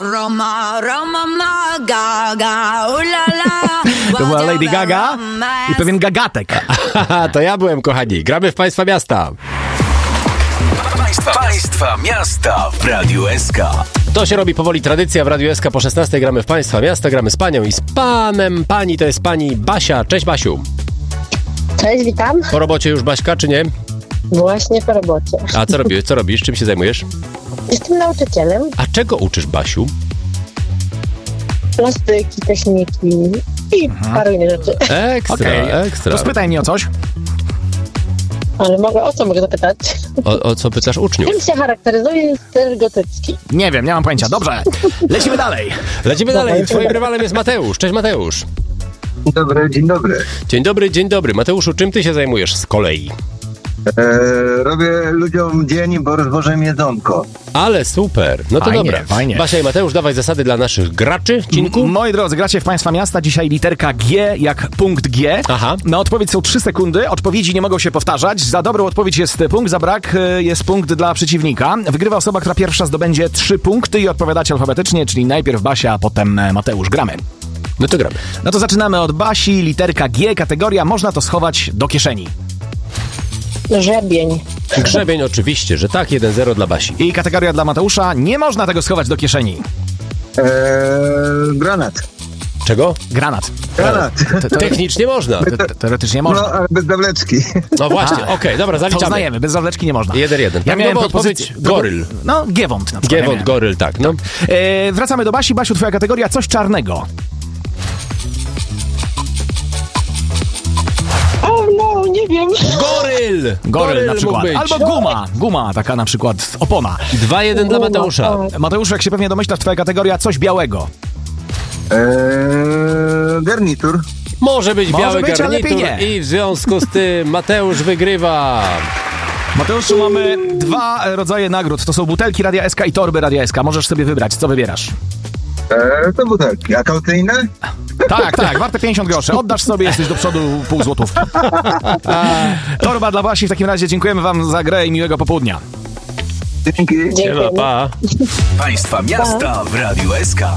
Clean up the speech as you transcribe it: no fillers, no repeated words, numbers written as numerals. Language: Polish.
Roma, Roma, ma, Gaga, ulala. To była Lady Gaga i pewien gagatek. To ja byłem, kochani. Gramy w Państwa Miasta. Państwa Miasta w Radiu SK. To się robi powoli tradycja w Radiu SK. Po 16 gramy w Państwa Miasta, gramy z panią i z panem. Pani to jest pani Basia. Cześć, Basiu. Cześć, witam. Po robocie już, Baśka, czy nie? Właśnie po robocie. A co robisz? Co robisz? Czym się zajmujesz? Jestem nauczycielem. A czego uczysz, Basiu? Plastyki, techniki i paru innych rzeczy. Ekstra, ekstra. To spytaj mnie o coś. Ale o co mogę zapytać? O co pytasz uczniów? Czym się charakteryzuje styl gotycki? Nie wiem, nie mam pojęcia. Dobrze, lecimy dalej. Lecimy dalej. Twoim rywalem jest Mateusz. Cześć, Mateusz. Dobry, dzień dobry. Dzień dobry, dzień dobry. Mateuszu, czym ty się zajmujesz z kolei? Robię ludziom dzień, bo rozwożę jedzonko. Ale super. No to Fajnie, dobra. fajnie. Basia i Mateusz, dawaj zasady dla naszych graczy. Cinku? Moi drodzy, gracie w Państwa Miasta. Dzisiaj literka G jak punkt G. Aha. Na odpowiedź są 3 sekundy. Odpowiedzi nie mogą się powtarzać. Za dobrą odpowiedź jest punkt, za brak jest punkt dla przeciwnika. Wygrywa osoba, która pierwsza zdobędzie 3 punkty i odpowiadacie alfabetycznie, czyli najpierw Basia, a potem Mateusz. Gramy. No to gramy. No to zaczynamy od Basi. Literka G, kategoria można to schować do kieszeni. Grzebień. Grzebień oczywiście, że tak. 1-0 dla Basi. I kategoria dla Mateusza. Nie można tego schować do kieszeni. Granat. Czego? Granat. Granat. Technicznie można. Teoretycznie No, można. ale bez zawleczki. No właśnie, okej, dobra, To zaliczamy. uznajemy, bez zawleczki nie można. 1-1. Ja miałem odpowiedź propozycję. goryl. No, Giewont na przykład. Giewont, ja goryl, tak. No. wracamy do Basi. Basiu, twoja kategoria coś czarnego. O no, nie wiem. Goryl! Goryl na mógł przykład. być. Albo guma. Guma, taka na przykład opona. 2-1 dla Mateusza. Mateuszu, jak się pewnie domyślasz, twoja kategoria coś białego. Garnitur. Może być Może biały być, ale garnitur lepiej nie. i w związku z tym Mateusz wygrywa. Mateuszu, mamy 2 rodzaje nagród. To są butelki Radia SK i torby Radia SK. Możesz sobie wybrać, co wybierasz. To butelki. A kaucyjne? Tak, warte 50 groszy. Oddasz sobie, jesteś do przodu pół złotówki. Torba dla Basi. W takim razie dziękujemy wam za grę i miłego popołudnia. Dzięki. Dziękuję. Pa. Państwa Miasta w Radiu SK.